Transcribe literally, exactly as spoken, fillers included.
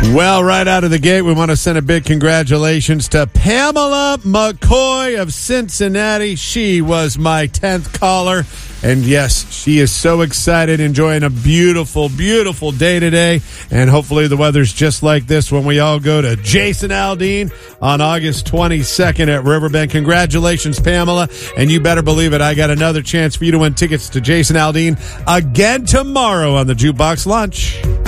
Well, right out of the gate, we want to send a big congratulations to Pamela McCoy of Cincinnati. She was my tenth caller. And yes, she is so excited, enjoying a beautiful, beautiful day today. And hopefully the weather's just like this when we all go to Jason Aldean on August twenty-second at Riverbend. Congratulations, Pamela. And you better believe it, I got another chance for you to win tickets to Jason Aldean again tomorrow on the Jukebox Lunch.